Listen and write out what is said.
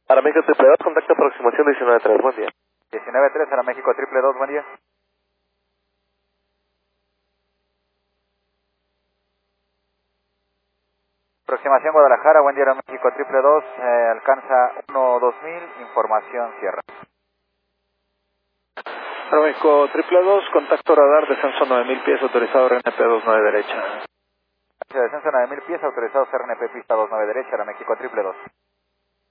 Aeroméxico triple 2, contacto aproximación 19-3, buen día. 19-3, Aeroméxico triple 2, buen día. Aproximación Guadalajara, buen día, Aeroméxico triple 2, alcanza 1-2000, información cierra. Aeroméxico triple 2, contacto radar, descenso 9000 pies, autorizado RNP 29 derecha. Descenso 9000 pies, autorizado CRNP pista 29 derecha, Aeroméxico triple 2.